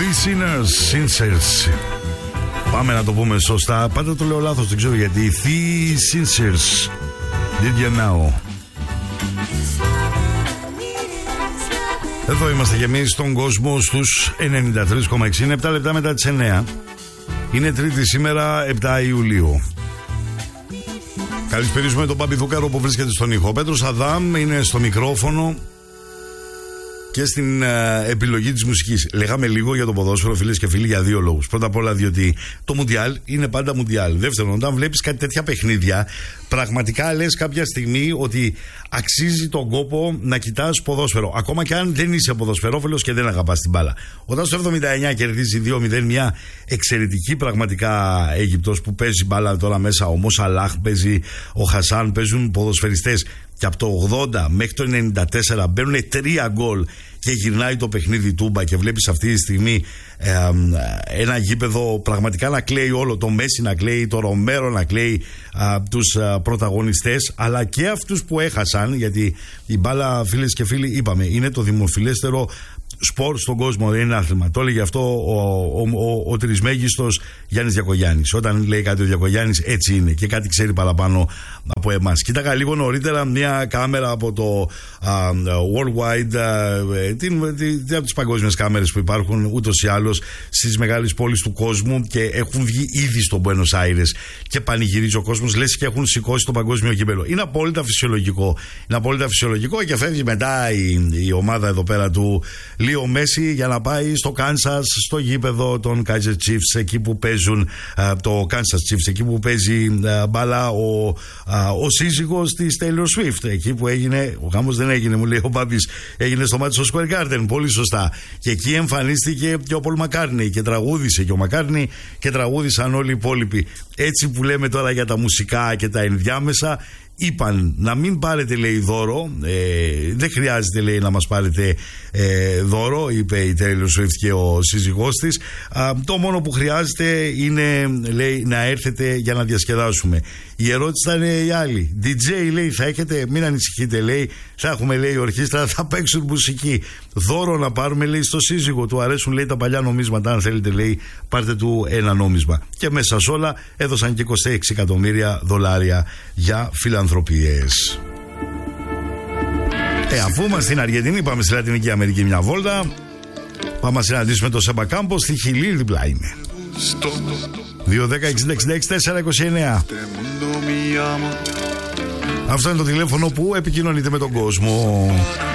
The Sinners, Sincers. Πάμε να το πούμε σωστά. Πάντα το λέω λάθος, δεν ξέρω γιατί. The Sincers. Did you know? Εδώ είμαστε κι εμείς στον κόσμο στους 93,6. Είναι 7 λεπτά μετά τις 9. Είναι Τρίτη σήμερα, 7 Ιουλίου. Καλησπέριζουμε τον Παπιδούκαρο που βρίσκεται στον ήχο. Ο Πέτρος Αδάμ είναι στο μικρόφωνο και στην επιλογή της μουσικής. Λέγαμε λίγο για το ποδόσφαιρο, φίλες και φίλοι, για δύο λόγους. Πρώτα απ' όλα, διότι το Μουντιάλ είναι πάντα Μουντιάλ. Δεύτερον, όταν βλέπεις κάτι τέτοια παιχνίδια, πραγματικά λες κάποια στιγμή ότι αξίζει τον κόπο να κοιτάς ποδόσφαιρο. Ακόμα και αν δεν είσαι ποδοσφαιρόφιλος και δεν αγαπάς την μπάλα. Όταν στο 79 κερδίζει 2-0 μια εξαιρετική πραγματικά Αίγυπτος που παίζει μπάλα τώρα μέσα, ο Μοσαλάχ παίζει, ο Χασάν, παίζουν ποδοσφαιριστές. Και από το 80 μέχρι το 94 μπαίνουν 3 γκολ και γυρνάει το παιχνίδι τούμπα και βλέπεις αυτή τη στιγμή ένα γήπεδο πραγματικά να κλαίει όλο. Το Μέση να κλαίει, το Ρομέρο να κλαίει, τους πρωταγωνιστές, αλλά και αυτούς που έχασαν, γιατί η μπάλα, φίλες και φίλοι, είπαμε, είναι το δημοφιλέστερο σπορ στον κόσμο, δεν είναι άθλημα. Το έλεγε αυτό ο τρισμέγιστος Γιάννης Διακογιάννης. Όταν λέει κάτι ο Διακογιάννης, έτσι είναι και κάτι ξέρει παραπάνω από εμάς. Κοίταγα λίγο νωρίτερα μια κάμερα από το Worldwide, από τις παγκόσμιες κάμερες που υπάρχουν ούτως ή άλλως στις μεγάλες πόλεις του κόσμου και έχουν βγει ήδη στο Buenos Aires και πανηγυρίζει ο κόσμος, λες και έχουν σηκώσει το παγκόσμιο κύπελλο. Είναι απόλυτα φυσιολογικό. Είναι απόλυτα φυσιολογικό και φεύγει μετά η ομάδα εδώ πέρα του ο Μέση για να πάει στο Κάνσας, στο γήπεδο των Kaiser Chiefs, εκεί που παίζουν το Kansas Chiefs, εκεί που παίζει μπάλα ο σύζυγος της Taylor Swift, εκεί που έγινε, ο γάμος δεν έγινε, μου λέει ο Μπάμπης, έγινε στο Madison Square Garden, πολύ σωστά, και εκεί εμφανίστηκε και ο Πολ Μακκάρτνι και τραγούδισε και ο Μακκάρτνι και τραγούδισαν όλοι οι υπόλοιποι. Έτσι που λέμε τώρα για τα μουσικά και τα ενδιάμεσα, είπαν να μην πάρετε, λέει, δώρο, δεν χρειάζεται, λέει, να μας πάρετε δώρο, είπε η Taylor Swift και ο σύζυγός της, το μόνο που χρειάζεται είναι, λέει, να έρθετε για να διασκεδάσουμε. Η ερώτηση ήταν η άλλη, DJ, λέει, θα έχετε, μην ανησυχείτε, λέει, θα έχουμε, λέει, ορχήστρα, θα παίξουν μουσική. Δώρο να πάρουμε, λέει, στο σύζυγο του αρέσουν, λέει, τα παλιά νομίσματα, αν θέλετε, λέει, πάρτε του ένα νόμισμα. Και μέσα σε όλα έδωσαν και 26 εκατομμύρια δολάρια για φιλανθρωπίες. Αφού είμαστε στην Αργεντινή, πάμε στη Λατινική Αμερική μια βόλτα. Πάμε να συναντήσουμε τον Σέμπα Κάμπος, στη Χιλή διπλά είναι. 2-10-60-66-429. Αυτό είναι το τηλέφωνο που επικοινωνείτε με τον κόσμο.